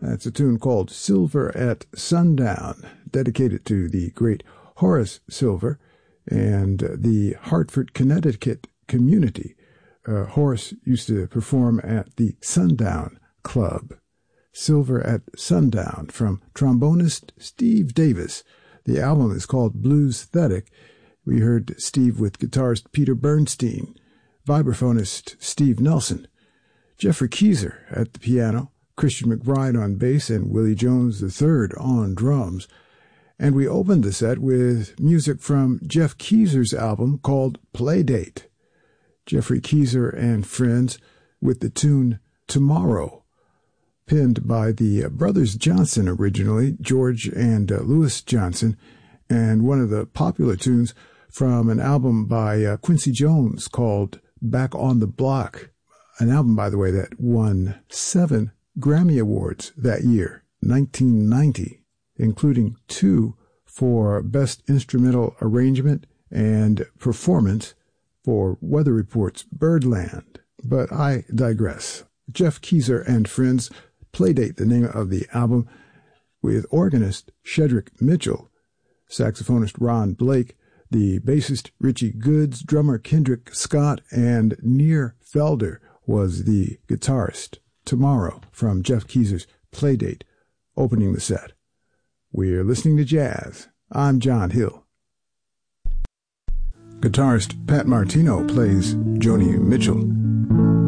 That's a tune called Silver at Sundown, dedicated to the great Horace Silver and the Hartford, Connecticut community. Horace used to perform at the Sundown Club. Silver at Sundown from trombonist Steve Davis. The album is called Bluesthetic. We heard Steve with guitarist Peter Bernstein, vibraphonist Steve Nelson, Jeffrey Keezer at the piano, Christian McBride on bass, and Willie Jones III on drums. And we opened the set with music from Jeff Keezer's album called Playdate. Jeffrey Keezer and friends with the tune Tomorrow, penned by the brothers Johnson originally, George and Louis Johnson, and one of the popular tunes from an album by Quincy Jones called Back on the Block, an album, by the way, that won 7 Grammy Awards that year, 1990, including 2 for Best Instrumental Arrangement and Performance for Weather Report's Birdland. But I digress. Jeff Keezer and Friends, Playdate, the name of the album, with organist Shedrick Mitchell, saxophonist Ron Blake, the bassist Richie Goods, drummer Kendrick Scott, and Near Felder was the guitarist. Tomorrow from Jeff Keezer's Playdate, opening the set. We're listening to jazz. I'm John Hill. Guitarist Pat Martino plays Joni Mitchell.